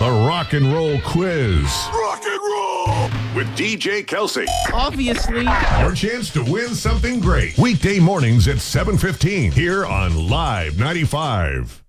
The Rock and Roll Quiz. Rock and roll with DJ Kelsey. Obviously. Your chance to win something great. Weekday mornings at 7:15 here on Live 95.